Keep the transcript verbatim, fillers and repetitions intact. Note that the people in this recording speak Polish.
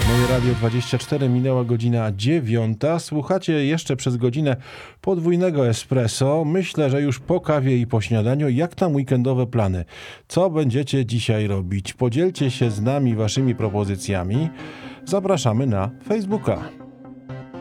Moje Radio dwadzieścia cztery, minęła godzina dziewiąta. Słuchacie jeszcze przez godzinę podwójnego espresso. Myślę, że już po kawie i po śniadaniu. Jak tam weekendowe plany? Co będziecie dzisiaj robić? Podzielcie się z nami waszymi propozycjami. Zapraszamy na Facebooka.